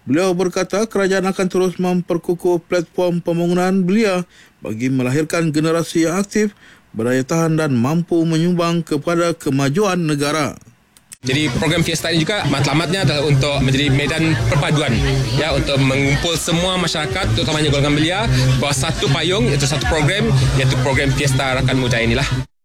Beliau berkata kerajaan akan terus memperkukuh platform pembangunan belia bagi melahirkan generasi yang aktif, berdaya tahan dan mampu menyumbang kepada kemajuan negara. Jadi program Fiesta ini juga matlamatnya adalah untuk menjadi medan perpaduan ya, untuk mengumpul semua masyarakat terutamanya golongan belia bawah satu payung, iaitu satu program, iaitu program Fiesta Rakan Muda inilah.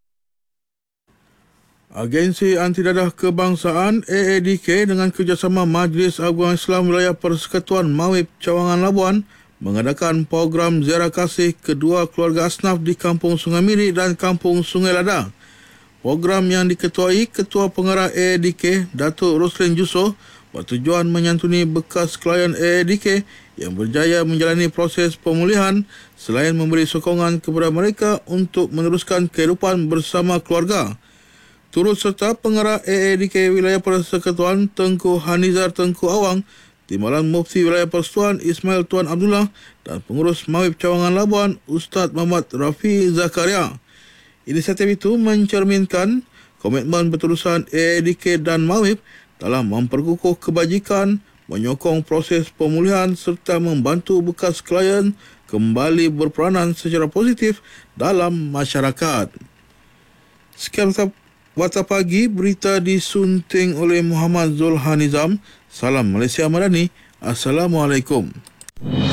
Agensi Anti Dadah Kebangsaan AADK dengan kerjasama Majlis Agung Islam Wilayah Persekutuan Mawib Cawangan Labuan mengadakan program ziarah kasih kedua keluarga asnaf di Kampung Sungai Miri dan Kampung Sungai Lada. Program yang diketuai Ketua Pengarah AADK, Datuk Roslin Jusoh, bertujuan menyantuni bekas klien AADK yang berjaya menjalani proses pemulihan selain memberi sokongan kepada mereka untuk meneruskan kehidupan bersama keluarga. Turut serta Pengarah AADK Wilayah Persekutuan Tengku Hanizar Tengku Awang, Timbalan Mufti Wilayah Persekutuan Ismail Tuan Abdullah dan Pengurus Mawib Cawangan Labuan Ustaz Muhammad Rafi Zakaria. Inisiatif itu mencerminkan komitmen berterusan AADK dan Mawib dalam memperkukuh kebajikan, menyokong proses pemulihan serta membantu bekas klien kembali berperanan secara positif dalam masyarakat. Sekian Warta Pagi, berita disunting oleh Muhammad Zulhanizam. Salam Malaysia Madani. Assalamualaikum.